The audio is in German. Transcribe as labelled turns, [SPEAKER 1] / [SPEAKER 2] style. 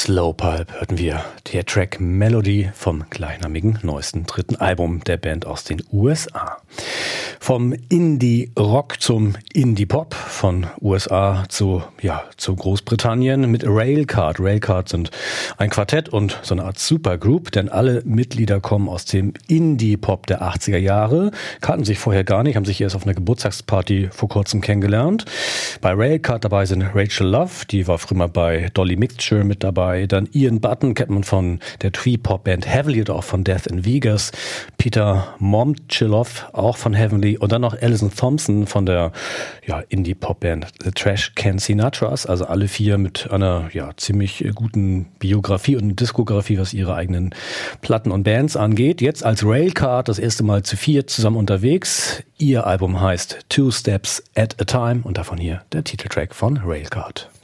[SPEAKER 1] Slowpulp hörten wir der Track Melody vom gleichnamigen neuesten dritten Album der Band aus den USA. Vom Indie-Rock zum Indie-Pop, von USA zu Großbritannien mit Railcard. Railcard sind ein Quartett und so eine Art Supergroup, denn alle Mitglieder kommen aus dem Indie-Pop der 80er Jahre, kannten sich vorher gar nicht, haben sich erst auf einer Geburtstagsparty vor kurzem kennengelernt. Bei Railcard dabei sind Rachel Love, die war früher mal bei Dolly Mixture mit dabei, dann Ian Button, kennt man von der Twee-Pop-Band Heavily oder auch von Death in Vegas, Peter Momchilov, auch von Heavenly, und dann noch Alison Thompson von der Indie-Pop-Band The Trash Can Sinatras, also alle vier mit einer ziemlich guten Biografie und Diskografie, was ihre eigenen Platten und Bands angeht. Jetzt als Railcard das erste Mal zu viert zusammen unterwegs. Ihr Album heißt Two Steps at a Time und davon hier der Titeltrack von Railcard.